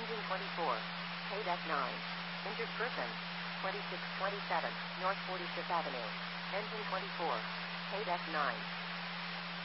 Engine 24. Paid F9. Injured person. 2627 North 45th Avenue. Engine 24. Paid F9.